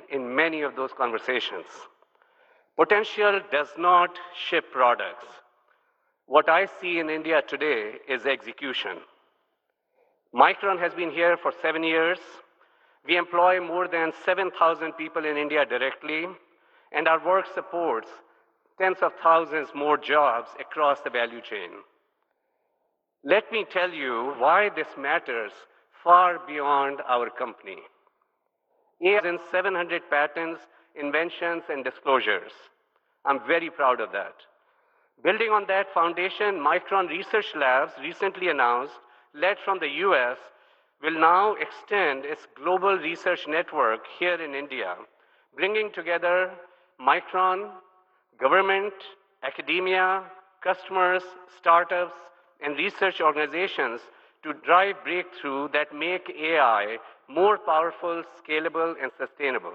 in many of those conversations. Potential does not ship products. What I see in India today is execution. Micron has been here for 7 years. We employ more than 7,000 people in India directly, and our work supports tens of thousands more jobs across the value chain. Let me tell you why this matters far beyond our company. AI has 700 patents, inventions, and disclosures. I'm very proud of that. Building on that foundation, Micron Research Labs recently announced, led from the US, will now extend its global research network here in India, bringing together Micron, government, academia, customers, startups, and research organizations to drive breakthrough that make AI more powerful, scalable, and sustainable.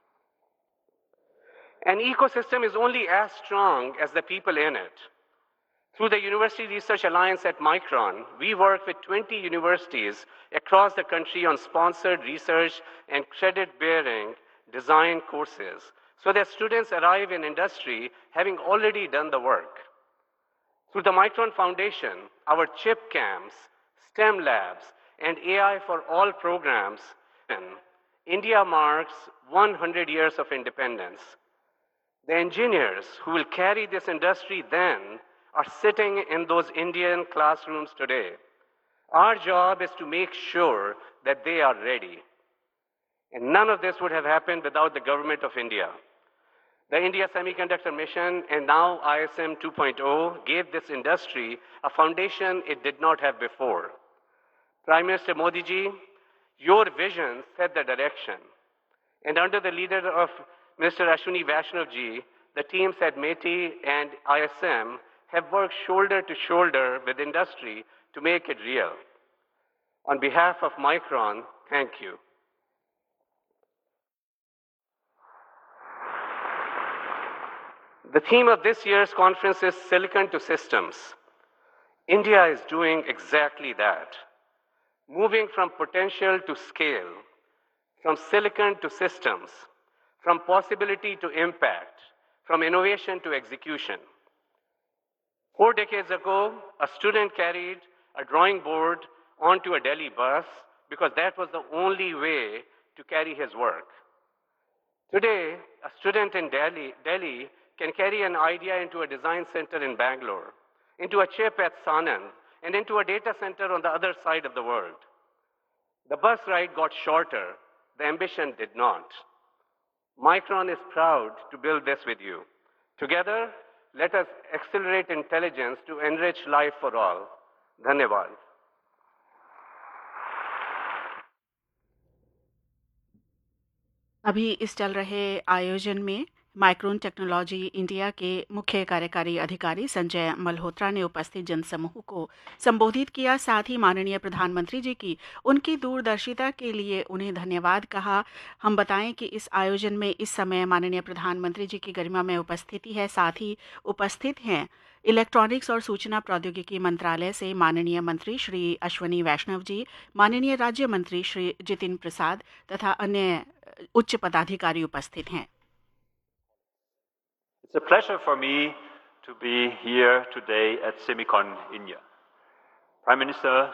An ecosystem is only as strong as the people in it. Through the University Research Alliance at Micron, we work with 20 universities across the country on sponsored research and credit-bearing design courses, so that students arrive in industry having already done the work. Through the Micron Foundation, our chip camps, STEM labs, and AI for All programs, India marks 100 years of independence. The engineers who will carry this industry then are sitting in those Indian classrooms today. Our job is to make sure that they are ready. And none of this would have happened without the government of India. The India Semiconductor Mission and now ISM 2.0 gave this industry a foundation it did not have before. Prime Minister Modi ji, your vision set the direction. And under the leader of Mr. Ashwini Vaishnav ji, the teams at METI and ISM have worked shoulder to shoulder with industry to make it real. On behalf of Micron, thank you. The theme of this year's conference is Silicon to Systems. India is doing exactly that, moving from potential to scale, from silicon to systems, from possibility to impact, from innovation to execution. 4 decades ago, a student carried a drawing board onto a Delhi bus because that was the only way to carry his work. Today, a student in Delhi can carry an idea into a design center in Bangalore, into a chip at Sanand, and into a data center on the other side of the world. The bus ride got shorter, the ambition did not. Micron is proud to build this with you. Together, let us accelerate intelligence to enrich life for all. Dhanyavad. अभी इस चल रहे आयोजन में micron technology India के मुख्य कार्यकारी अधिकारी संजय मल्होत्रा ने उपस्थित जनसमूह को संबोधित किया। साथ ही माननीय प्रधानमंत्री जी की उनकी दूरदर्शिता के लिए उन्हें धन्यवाद कहा। हम बताएं कि इस आयोजन में इस समय माननीय प्रधानमंत्री जी की गरिमा में उपस्थिति है। साथ ही उपस्थित हैं इलेक्ट्रॉनिक्स और सूचना प्रौद्योगिकी मंत्रालय से माननीय मंत्री श्री अश्वनी वैष्णव जी, माननीय राज्य मंत्री श्री जितिन प्रसाद तथा अन्य उच्च पदाधिकारी उपस्थित हैं। It's a pleasure for me to be here today at Semicon India. Prime Minister